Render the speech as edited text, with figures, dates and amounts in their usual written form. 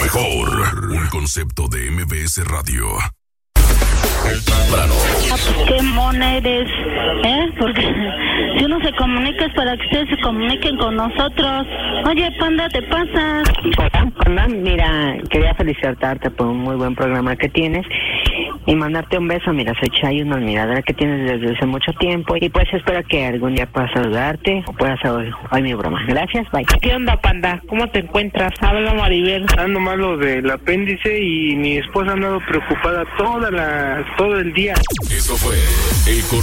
mejor. Un concepto de MBS Radio. Qué mona eres, porque si uno se comunica es para que ustedes se comuniquen con nosotros. Oye, Panda, ¿te pasas? Hola, Panda, mira, quería felicitarte por un muy buen programa que tienes y mandarte un beso. Mira, soy Chay, una admiradora que tienes desde hace mucho tiempo y pues espero que algún día pueda saludarte o puedas oír mi broma. Gracias, bye. ¿Qué onda, Panda? ¿Cómo te encuentras? Habla Maribel. Ando malo del apéndice y mi esposa ha andado preocupada todo el día. Eso fue el